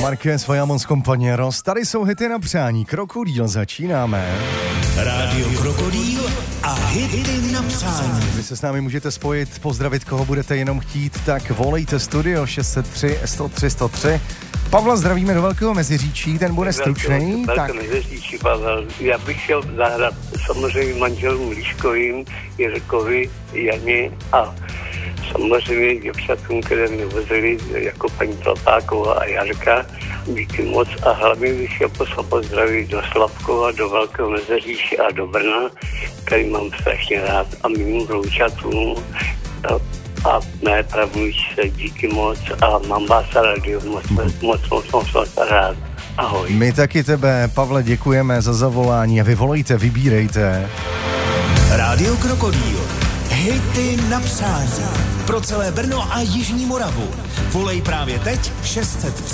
Marquez, Vajamons Compañeros. Tady jsou hity na přání. Krokodýl, začínáme. Rádio Krokodýl a hity na přání. Vy se s námi můžete spojit, pozdravit, koho budete jenom chtít, tak volejte studio 603 103 103. Pavla zdravíme do Velkého Meziříčí, ten bude stručný. Velké Meziříčí, Pavel. Já bych chtěl zahrát samozřejmě manželům Líškovým, Jirkovi, Janě a samozřejmě děvčatům, které mě vozili, jako paní Tlapáková a Jarka. Díky moc a hlavně bych chtěl pozdravit do Slavkova, do Velkého Meziříčí a do Brna, který mám strašně rád, a mým vloučatům a mé pravnučce, díky moc a mám vás rádio moc rád. Ahoj. My taky tebe, Pavle, děkujeme za zavolání a vy volejte, vybírejte. Rádio Krokodýl. Hity na přání. Pro celé Brno a Jižní Moravu. Volej právě teď 603